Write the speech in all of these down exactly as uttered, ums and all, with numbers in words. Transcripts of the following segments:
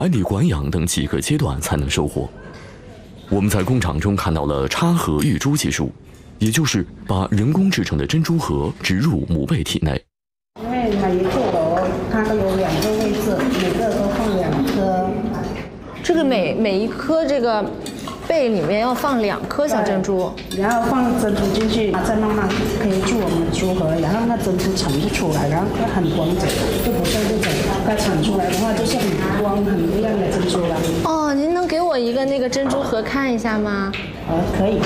还得管养等几个阶段才能收获。我们在工厂中看到了插盒育珠技术，也就是把人工制成的珍珠核植入母贝体内。 因为每一个螺它都有两个位置，每个都放两颗。 这个每每一颗这个贝里面要放两颗小珍珠， 然后放珍珠进去，再慢慢可以注我们的珠核，然后那珍珠盛就出来，然后它很光泽，就不像这种它盛出来的话就是很光很亮的珍珠了。 哦，您能给我一个那个珍珠核看一下吗？ 呃，可以。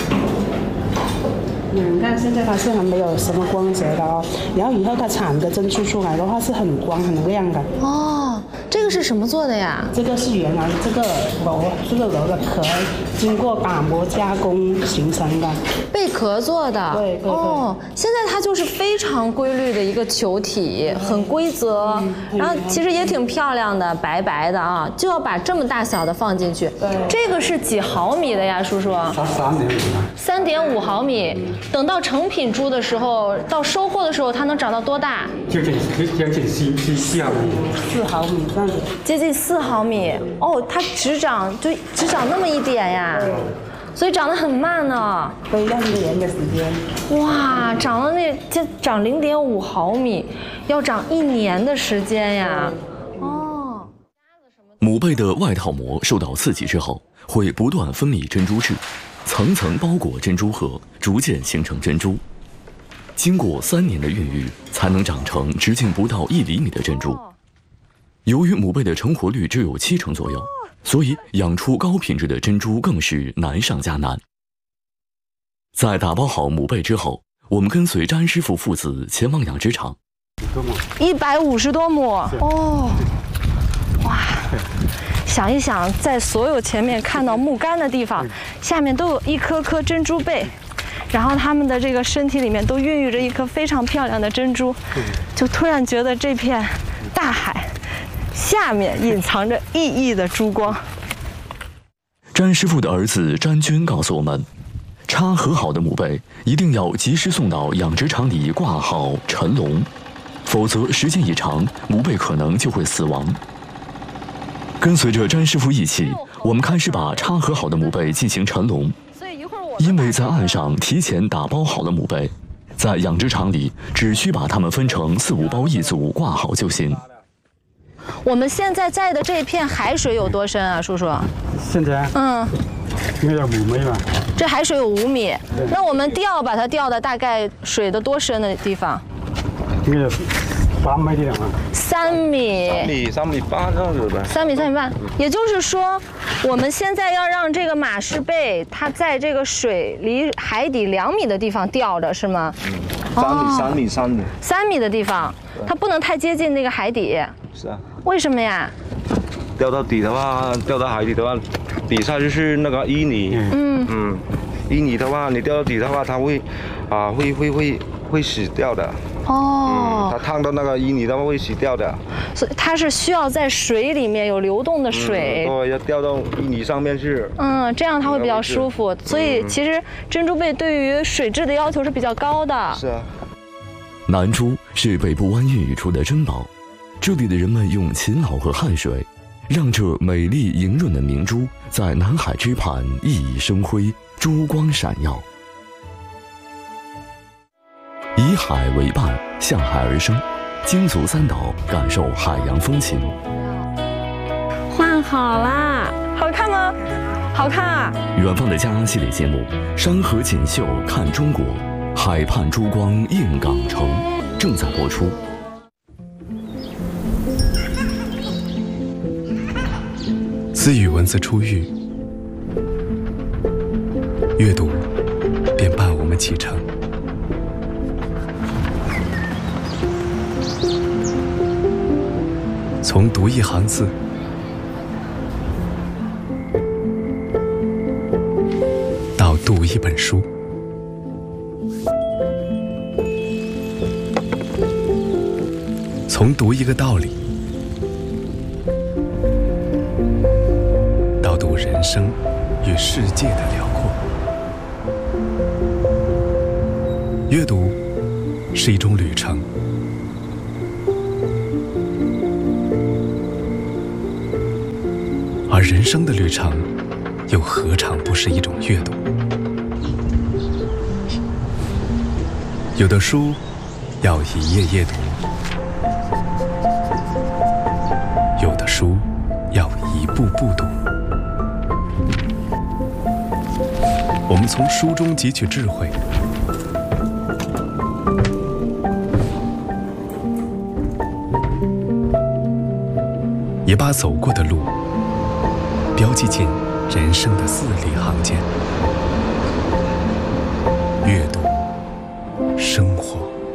嗯，你看现在它是很没有什么光泽的哦，然后以后它产的珍珠出来的话是很光很亮的。 哦，这个是什么做的呀？ 这个是原来这个螺，这个螺的壳经过打磨加工形成的。 贝壳做的。 对对对。 哦，现在它就是非常规律的一个球体，很规则，嗯、然后其实也挺漂亮的，白白的啊，就要把这么大小的放进去。 对。 这个是几毫米的呀，叔叔？ 三点五。 三点五毫米。等到成品珠的时候，到收获的时候，它能长到多大？ 接近接近四四四毫米， 四毫米这样子。 接近四毫米哦，它只长就只长那么一点呀，所以长得很慢呢。 对，要一年的时间。 哇，长了那这长零点五毫米，要长一年的时间呀。哦。 母贝的外套膜受到刺激之后，会不断分泌珍珠质。层层包裹珍珠核，逐渐形成珍珠。经过三年的孕育，才能长成直径不到一厘米的珍珠。由于母贝的成活率只有七成左右，所以养出高品质的珍珠更是难上加难。在打包好母贝之后，我们跟随詹师傅父子前往养殖场。 一百五十多亩哦，哇！想一想，在所有前面看到木杆的地方，下面都有一颗颗珍珠贝，然后它们的这个身体里面都孕育着一颗非常漂亮的珍珠，就突然觉得这片大海下面隐藏着熠熠的珠光。 詹师傅的儿子詹军告诉我们，插核好的母贝一定要及时送到养殖场里挂好沉笼，否则时间一长，母贝可能就会死亡。跟随着詹师傅一起，我们开始把插核好的母贝进行沉笼。因为在岸上提前打包好了母贝，在养殖场里只需把它们分成四五包一组挂好就行。 我们现在在的这片海水有多深啊，叔叔？ 现在嗯， 应该有五米吧。 这海水有五米，那我们钓把它钓的大概水的多深的地方？ 应该有三米的嘛。 三米。 三米三米半这样子呗。 三米三米半，也就是说，我们现在要让这个马氏贝它在这个水离海底两米的地方钓着，是吗？ 嗯，三米三米三米。 三米的地方，它不能太接近那个海底。 是啊。 为什么呀？ 掉到底的话，掉到海底的话，底下就是那个淤泥。嗯嗯，淤泥的话，你掉到底的话，它会啊会会会会死掉的。哦。嗯，它烫到那个淤泥的话会死掉的。 所以它是需要在水里面有流动的水。 对、嗯，要掉到淤泥上面去。 嗯，这样它会比较舒服。所以其实珍珠贝对于水质的要求是比较高的。 是啊。 南珠是北部湾孕育出的珍宝，这里的人们用勤劳和汗水，让这美丽莹润的明珠在南海之畔熠熠生辉，珠光闪耀。以海为伴，向海而生，经足三岛，感受海洋风情。 换好啦，好看吗？好看啊！ 远方的家系列节目《山河锦绣看中国》，海畔珠光映港城正在播出。 自与文字初遇，阅读便伴我们启程。从读一行字，到读一本书，从读一个道理，到读人生与世界的辽阔。阅读是一种旅程， 而人生的旅程，又何尝不是一种阅读？有的书要一页页读，有的书要一步步读。我们从书中汲取智慧，也把走过的路标记进人生的字里行间。阅读，生活。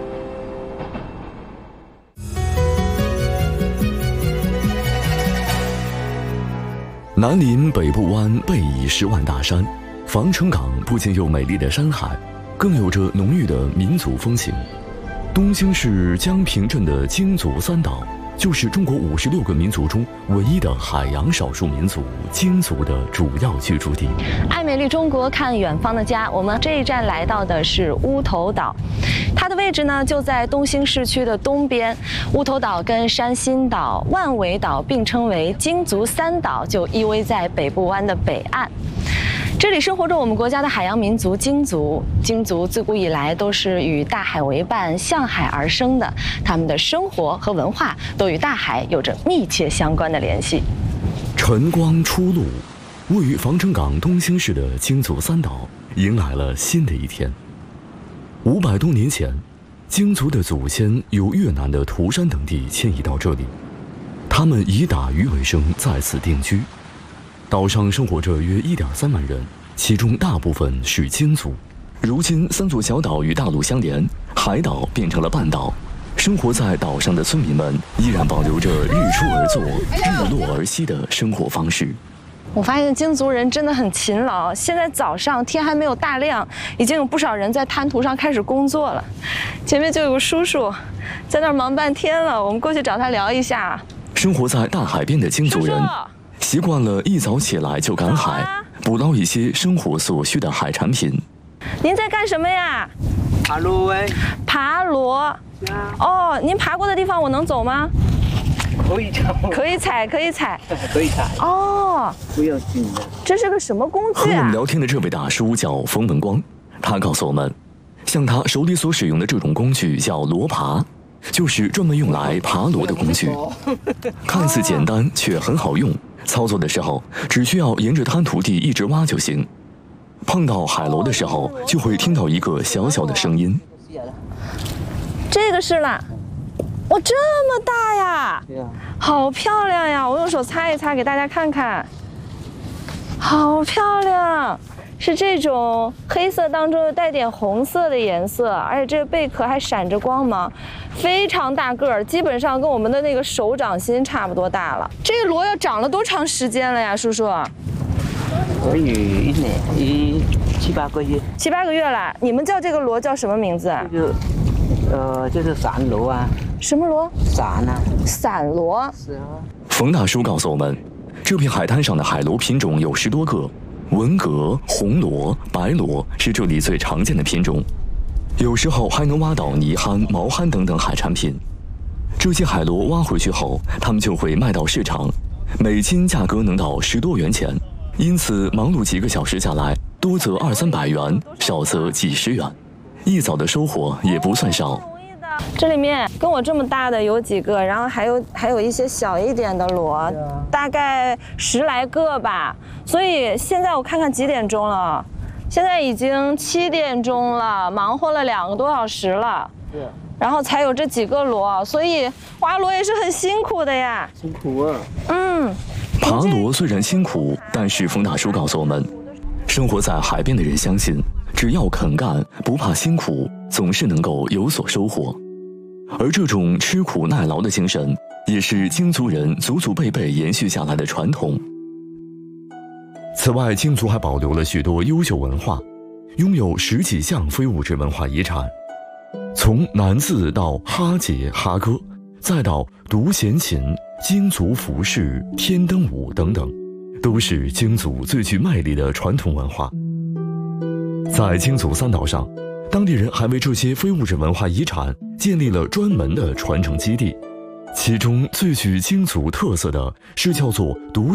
南临北部湾，背倚十万大山，防城港不仅有美丽的山海，更有着浓郁的民族风情。东兴市江平镇的京族三岛，就是中国五十六个民族中唯一的海洋少数民族京族的主要居住地。 爱美丽中国，看远方的家。我们这一站来到的是乌头岛，它的位置呢就在东兴市区的东边。乌头岛跟山心岛、万尾岛并称为京族三岛，就依偎在北部湾的北岸。这里生活着我们国家的海洋民族京族。京族自古以来都是与大海为伴，向海而生的，他们的生活和文化都与大海有着密切相关的联系。 晨光初露，位于防城港东兴市的京族三岛迎来了新的一天。五百多年前，京族的祖先由越南的涂山等地迁移到这里，他们以打鱼为生，在此定居。岛上生活着约 一点三万人，其中大部分是京族。如今三座小岛与大陆相连，海岛变成了半岛，生活在岛上的村民们依然保留着日出而作、日落而息的生活方式。 我发现京族人真的很勤劳，现在早上天还没有大亮，已经有不少人在滩涂上开始工作了。前面就有个叔叔在那儿忙半天了，我们过去找他聊一下。 生活在大海边的京族人， 叔叔习惯了一早起来就赶海， 啊、 捕捞一些生活所需的海产品。 您在干什么呀？ 爬螺哎。 爬螺。哦，您爬过的地方我能走吗？ 可以踩。 可以踩，可以踩。 可以踩。 哦。 不要紧的。 这是个什么工具啊？ 和我们聊天的这位大叔叫冯文光，他告诉我们，像他手里所使用的这种工具叫螺耙，就是专门用来爬螺的工具。看似简单，却很好用。操作的时候，只需要沿着滩涂地一直挖就行。碰到海螺的时候，就会听到一个小小的声音。 这个是啦，哇，这么大呀！ 对啊。 好漂亮呀！我用手擦一擦，给大家看看。好漂亮，是这种黑色当中又带点红色的颜色，而且这个贝壳还闪着光芒，非常大个儿，基本上跟我们的那个手掌心差不多大了。这个螺要长了多长时间了呀，叔叔？ 可以一年一七八个月。 七八个月了。你们叫这个螺叫什么名字？ 这个，呃，就是散螺啊。 什么螺？ 散啊。 散螺。 是啊。 冯大叔告诉我们，这片海滩上的海螺品种有十多个，文蛤、红螺、白螺是这里最常见的品种，有时候还能挖到泥蛤、毛蛤等等海产品。这些海螺挖回去后，他们就会卖到市场，每斤价格能到十多元钱。因此，忙碌几个小时下来，多则二三百元，少则几十元，一早的收获也不算少。 这里面跟我这么大的有几个，然后还有还有一些小一点的螺，大概十来个吧。所以现在我看看几点钟了，现在已经七点钟了，忙活了两个多小时了。然后才有这几个螺，所以挖螺也是很辛苦的呀。 辛苦啊。 嗯。 爬螺虽然辛苦，但是冯大叔告诉我们，生活在海边的人相信，只要肯干，不怕辛苦，总是能够有所收获。而这种吃苦耐劳的精神，也是京族人祖祖辈辈延续下来的传统。此外，京族还保留了许多优秀文化，拥有十几项非物质文化遗产。从南字到哈节、哈歌，再到独弦琴、京族服饰、天灯舞等等，都是京族最具魅力的传统文化。在京族三岛上，当地人还为这些非物质文化遗产建立了专门的传承基地，其中最具京族特色的是叫做独